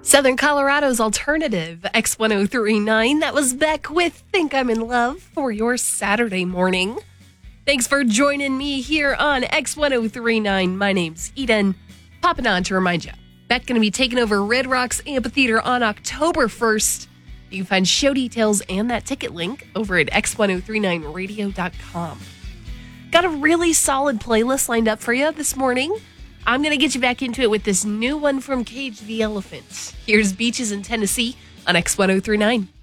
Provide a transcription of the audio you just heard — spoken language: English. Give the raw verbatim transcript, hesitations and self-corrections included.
Southern Colorado's alternative, X ten thirty-nine. That was Beck with Think I'm in Love for your Saturday morning. Thanks for joining me here on X ten thirty-nine. My name's Eden. Popping on to remind you, Beck going to be taking over Red Rocks Amphitheater on October first. You can find show details and that ticket link over at x ten thirty-nine radio dot com. Got a really solid playlist lined up for you this morning. I'm going to get you back into it with this new one from Cage the Elephant. Here's Beaches in Tennessee on X ten thirty-nine.